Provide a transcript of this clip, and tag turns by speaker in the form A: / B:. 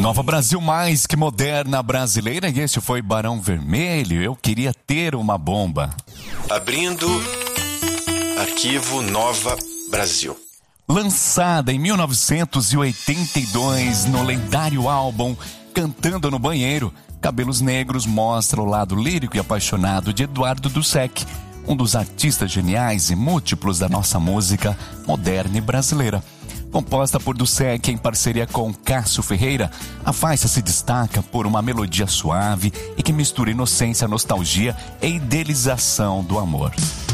A: Nova Brasil mais que moderna brasileira, e esse foi Barão Vermelho, Eu Queria Ter Uma Bomba.
B: Abrindo arquivo Nova Brasil.
A: Lançada em 1982 no lendário álbum Cantando no Banheiro, Cabelos Negros mostra o lado lírico e apaixonado de Eduardo Dussek, um dos artistas geniais e múltiplos da nossa música moderna e brasileira. Composta por Dussek em parceria com Cássio Ferreira, a faixa se destaca por uma melodia suave e que mistura inocência, nostalgia e idealização do amor.